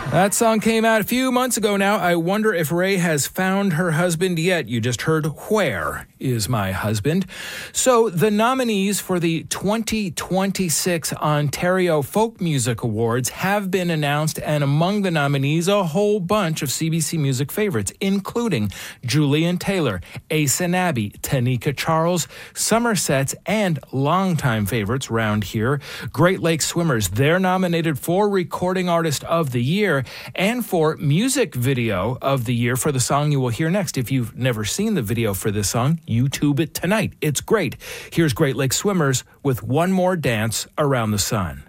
That song came out a few months ago now. I wonder if Ray has found her husband yet. You just heard Where Is My Husband? So the nominees for the 2026 Ontario Folk Music Awards have been announced, and among the nominees, a whole bunch of CBC Music favorites, including Julian Taylor, Asa Nabby, Tanika Charles, Somerset's, and longtime favorites round here, Great Lakes Swimmers. They're nominated for Recording Artist of the Year and for Music Video of the Year for the song you will hear next. If you've never seen the video for this song, YouTube it tonight. It's great. Here's Great Lakes Swimmers with One More Dance Around the Sun.